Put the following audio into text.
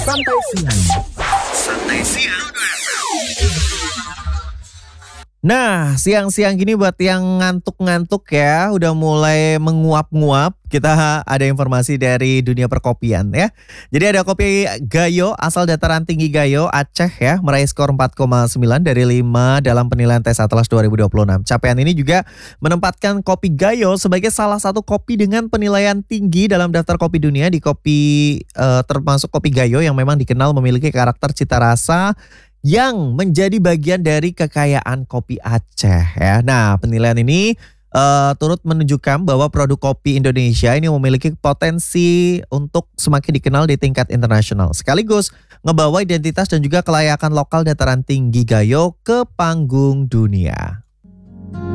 Santai siang. Nah, siang-siang gini buat yang ngantuk-ngantuk ya, udah mulai menguap-nguap, kita ada informasi dari dunia perkopian ya. Jadi ada kopi Gayo asal dataran tinggi Gayo, Aceh ya, meraih skor 4,9 dari 5 dalam penilaian tes Atlas 2026. Capaian ini juga menempatkan kopi Gayo sebagai salah satu kopi dengan penilaian tinggi dalam daftar kopi dunia di termasuk kopi Gayo yang memang dikenal memiliki karakter cita rasa yang menjadi bagian dari kekayaan kopi Aceh ya. Nah, penilaian ini turut menunjukkan bahwa produk kopi Indonesia ini memiliki potensi untuk semakin dikenal di tingkat internasional. Sekaligus ngebawa identitas dan juga kelayakan lokal dataran tinggi Gayo ke panggung dunia.